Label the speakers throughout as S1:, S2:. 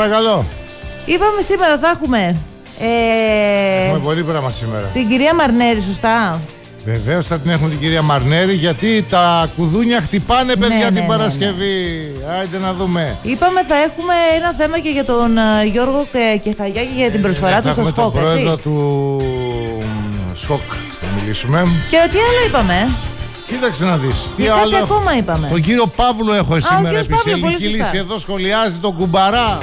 S1: παρακαλώ.
S2: Είπαμε σήμερα θα έχουμε.
S1: Έχουμε πολύ πράγμα σήμερα.
S2: Την κυρία Μαρνέρη, σωστά.
S1: Βεβαίως θα την έχουμε την κυρία Μαρνέρη, γιατί τα κουδούνια χτυπάνε, παιδιά, την Παρασκευή. Άιντε να δούμε.
S2: Είπαμε θα έχουμε ένα θέμα και για τον Γιώργο Κεχαγιάκη για την προσφορά του στο ΣΧΟΚ.
S1: Θα έχουμε τον πρόεδρο του ΣΧΟΚ θα μιλήσουμε.
S2: Και τι άλλο είπαμε?
S1: Κοίταξε να δεις.
S2: Τι άλλο ακόμα είπαμε?
S1: Τον κύριο Παύλο έχω σήμερα επισελική λύση. Εδώ σχολιάζει τον κουμπαρά.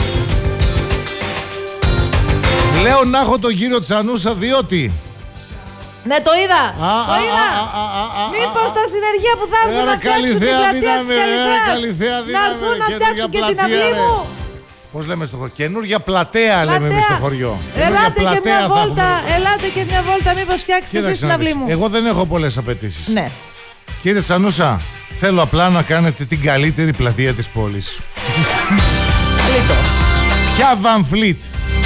S1: Λέω να έχω τον κύριο Τσανούσα διότι...
S2: Ναι, το είδα! Το είδα! Μήπως τα συνεργεία που θα έρθουν να φτιάξουν την πλατεία της Καλυθέας να έρθουν να φτιάξουν και την αυλή μου!
S1: Πώς λέμε στο χωριό? Καινούργια πλατεία λέμε εμείς στο χωριό.
S2: Ελάτε και μια βόλτα, ελάτε και μια βόλτα, μήπως φτιάξετε εσείς την αυλή μου.
S1: Εγώ δεν έχω πολλές απαιτήσεις.
S2: Ναι.
S1: Κύριε Τσανούσα, θέλω απλά να κάνετε την καλύτερη πλατεία της πόλης. Ποια Βαν Φλίτ,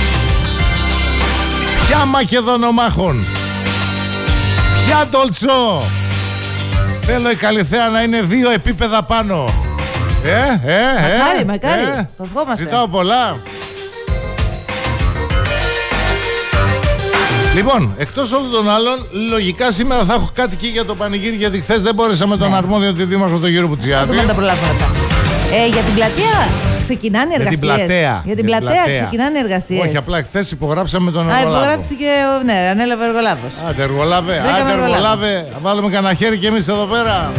S1: ποια Μακεδονομάχων, ποια Ντολτσό. Θέλω η Καλυθέα να είναι 2 επίπεδα πάνω.
S2: Μακάρι, το ευχόμαστε.
S1: Ζητάω πολλά. Λοιπόν, εκτός όλων των άλλων, λογικά σήμερα θα έχω κάτι και για το πανηγύρι, γιατί χθες δεν μπόρεσα με τον αρμόδιο τη δήμαρχο τον κύριο Πουτσιάδη.
S2: Δεν τα προλάβουμε αυτά. Για την πλατεία ξεκινάνε εργασίες. Για την πλατεία ξεκινάνε εργασίες.
S1: Όχι, απλά χθες υπογράψαμε τον εργολάβο.
S2: Υπογράφηκε, ναι, ανέλαβε εργολάβος.
S1: Άντε εργολάβε, θα βάλουμε κανένα χέρι κι εμείς εδώ πέρα.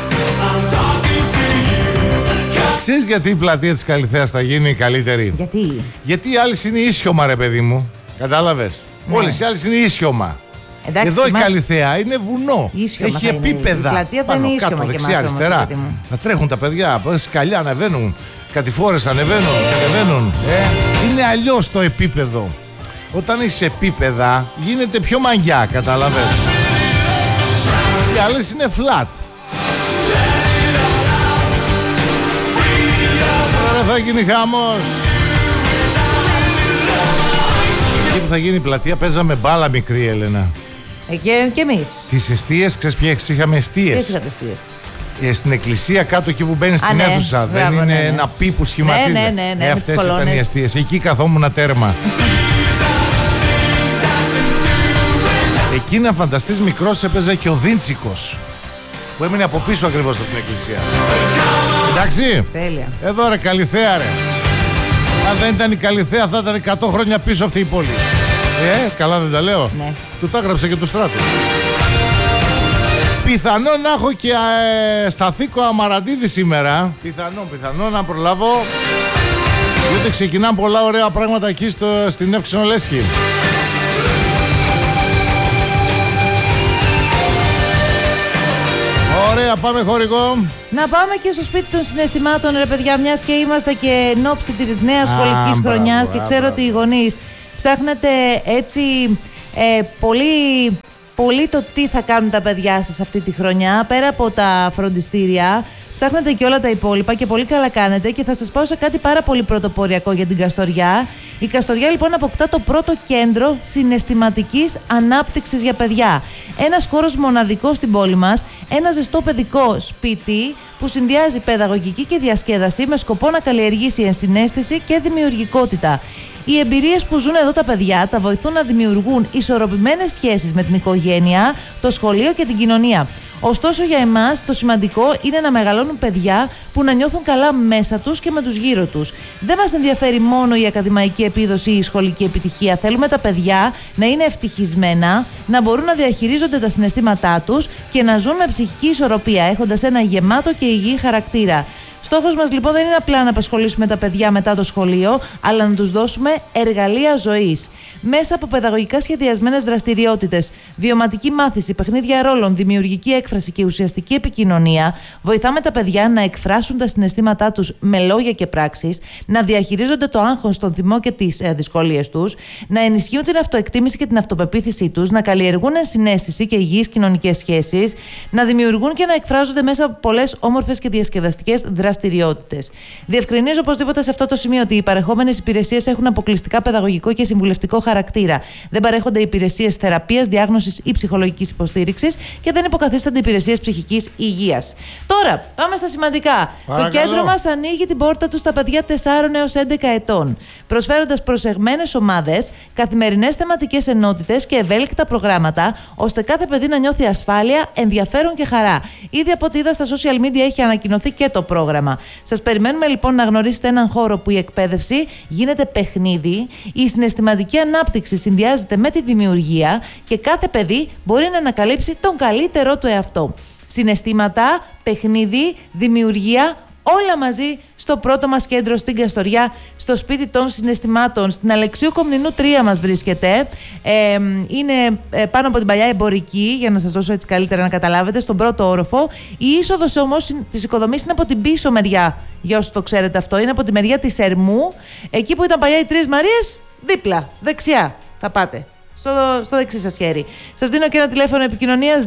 S1: Ξέρεις γιατί η πλατεία της Καλυθέας θα γίνει η καλύτερη? Γιατί οι άλλες είναι ίσιωμα, ρε παιδί μου. Κατάλαβες? Όλες οι άλλες είναι ίσιωμα.
S2: Εντάξει,
S1: εδώ η Καλυθέα είναι βουνό.
S2: Ίσιωμα
S1: έχει επίπεδα.
S2: Η πλατεία δεν είναι ίσιωμα, κάτω,
S1: δεξιά, αριστερά. Να τρέχουν τα παιδιά, σκαλιά ανεβαίνουν, κατηφόρες ανεβαίνουν, κατεβαίνουν. Είναι αλλιώς το επίπεδο. Όταν έχεις επίπεδα γίνεται πιο μαγιά, κατάλαβες. Οι άλλες είναι flat. Τώρα θα γίνει χαμός. Εκεί που θα γίνει η πλατεία παίζαμε μπάλα, μικρή Έλενα.
S2: Και εμείς.
S1: Τις εστίες, ξέρεις ποιες είχαμε εστίες?
S2: Ποιες είχατε εστίες?
S1: Στην εκκλησία κάτω εκεί που μπαίνεις στην αίθουσα. Δεν είναι ένα πι που σχηματίζεται?
S2: Ναι,
S1: αυτές ήταν οι εστίες. Εκεί καθόμουν τέρμα. Εκεί να φανταστείς, μικρός έπαιζε και ο Δίντσικος, που έμεινε από πίσω ακριβώς από την εκκλησία. Εντάξει.
S2: Τέλεια.
S1: Εδώ ρε Καλυθέα, ρε. Αν δεν ήταν η Καλυθέα θα ήταν 100 χρόνια πίσω αυτή η πόλη. Καλά δεν τα λέω?
S2: Ναι.
S1: Του τα έγραψε και του Στράτου. Πιθανόν να έχω και Σταθήκο Αμαραντίδη σήμερα. Πιθανόν να προλάβω. Διότι ξεκινάνε πολλά ωραία πράγματα εκεί στην Εύξηνο Λέσχη. Ωραία, πάμε χορηγό.
S2: Να πάμε και στο σπίτι των συναισθημάτων, ρε παιδιά, μιας και είμαστε και εν ώψη της νέας σχολικής χρονιάς και ξέρω ότι οι γονείς ψάχνετε έτσι πολύ το τι θα κάνουν τα παιδιά σας αυτή τη χρονιά, πέρα από τα φροντιστήρια. Ψάχνετε και όλα τα υπόλοιπα και πολύ καλά κάνετε, και θα σας πάω σε κάτι πάρα πολύ πρωτοποριακό για την Καστοριά. Η Καστοριά λοιπόν αποκτά το πρώτο κέντρο συναισθηματικής ανάπτυξης για παιδιά. Ένας χώρος μοναδικός στην πόλη μας, ένα ζεστό παιδικό σπίτι που συνδυάζει παιδαγωγική και διασκέδαση με σκοπό να καλλιεργήσει ενσυναίσθηση και δημιουργικότητα. Οι εμπειρίες που ζουν εδώ τα παιδιά τα βοηθούν να δημιουργούν ισορροπημένες σχέσεις με την οικογένεια, το σχολείο και την κοινωνία. Ωστόσο, για εμάς το σημαντικό είναι να μεγαλώνουν παιδιά που να νιώθουν καλά μέσα τους και με τους γύρω τους. Δεν μας ενδιαφέρει μόνο η ακαδημαϊκή επίδοση ή η σχολική επιτυχία. Θέλουμε τα παιδιά να είναι ευτυχισμένα, να μπορούν να διαχειρίζονται τα συναισθήματά τους και να ζουν με ψυχική ισορροπία, έχοντας ένα γεμάτο και υγιή χαρακτήρα. Στόχος μας λοιπόν δεν είναι απλά να απασχολήσουμε τα παιδιά μετά το σχολείο, αλλά να τους δώσουμε εργαλεία ζωής. Μέσα από παιδαγωγικά σχεδιασμένες δραστηριότητες, βιωματική μάθηση, παιχνίδια ρόλων, δημιουργική έκφραση και ουσιαστική επικοινωνία, βοηθάμε τα παιδιά να εκφράσουν τα συναισθήματά τους με λόγια και πράξεις, να διαχειρίζονται το άγχος, τον θυμό και τις δυσκολίες τους, να ενισχύουν την αυτοεκτίμηση και την αυτοπεποίθησή τους, να καλλιεργούν ενσυναίσθηση και υγιείς κοινωνικές σχέσεις, να δημιουργούν και να εκφράζονται μέσα από πολλές όμορφες και διασκεδαστικές δραστηριότητες. δραστηριότητες. Διευκρινίζω οπωσδήποτε σε αυτό το σημείο ότι οι παρεχόμενες υπηρεσίες έχουν αποκλειστικά παιδαγωγικό και συμβουλευτικό χαρακτήρα. Δεν παρέχονται υπηρεσίες θεραπείας, διάγνωσης ή ψυχολογικής υποστήριξης και δεν υποκαθίστανται υπηρεσίες ψυχικής υγείας. Τώρα, πάμε στα σημαντικά.
S1: Παρακαλώ.
S2: Το κέντρο μας ανοίγει την πόρτα του στα παιδιά 4 έως 11 ετών, προσφέροντας προσεγμένες ομάδες, καθημερινές θεματικές ενότητες και ευέλικτα προγράμματα, ώστε κάθε παιδί να νιώθει ασφάλεια, ενδιαφέρον και χαρά. Ήδη από ό,τι είδα στα social media έχει ανακοινωθεί και το πρόγραμμα. Σας περιμένουμε λοιπόν να γνωρίσετε έναν χώρο που η εκπαίδευση γίνεται παιχνίδι, η συναισθηματική ανάπτυξη συνδυάζεται με τη δημιουργία και κάθε παιδί μπορεί να ανακαλύψει τον καλύτερό του εαυτό. Συναισθήματα, παιχνίδι, δημιουργία, όλα μαζί στο πρώτο μας κέντρο στην Καστοριά, στο σπίτι των συναισθημάτων. Στην Αλεξίου Κομνηνού 3 μας βρίσκεται. Είναι πάνω από την παλιά εμπορική, για να σας δώσω έτσι καλύτερα να καταλάβετε, στον πρώτο όροφο. Η είσοδος όμως της οικοδομής είναι από την πίσω μεριά, για όσους το ξέρετε αυτό. Είναι από τη μεριά της Ερμού, εκεί που ήταν παλιά οι Τρεις Μαρίες, δίπλα, δεξιά θα πάτε. Στο δεξί σας χέρι. Σας δίνω και ένα τηλέφωνο επικοινωνίας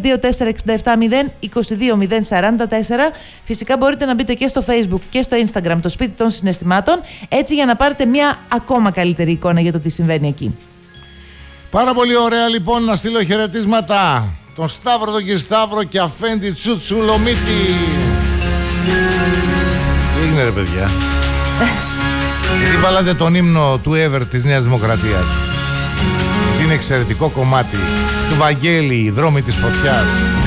S2: 24670 Φυσικά μπορείτε να μπείτε και στο Facebook και στο Instagram το σπίτι των συναισθημάτων, έτσι για να πάρετε μια ακόμα καλύτερη εικόνα για το τι συμβαίνει εκεί.
S1: Πάρα πολύ ωραία λοιπόν, να στείλω χαιρετίσματα τον Σταύρο, τον Κισταύρο και Αφέντη Τσουτσουλομίτη. Τι έγινε ρε παιδιά? Γιατί βάλατε τον ύμνο του Ever της Νέας Δημοκρατίας? Είναι εξαιρετικό κομμάτι του Βαγγέλη, οι δρόμοι της φωτιάς.